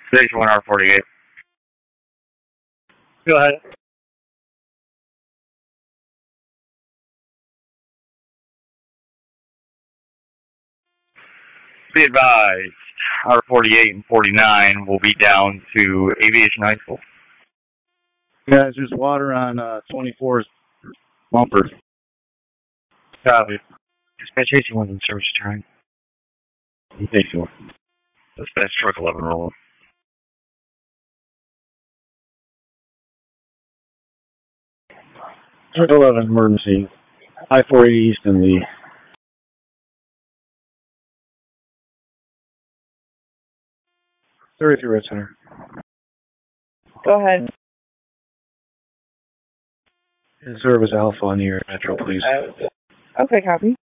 Station 1R48. Go ahead. Be advised, R48 and 49 will be down to Aviation High School. Guys, there's water on 24's bumper. Copy. Dispatch 81 in service return. Thank you. Dispatch truck 11 roll. Truck 11 emergency. I-480 East in the 33 Red Center. Go ahead. Service Alpha on your Metro, please. Okay, copy.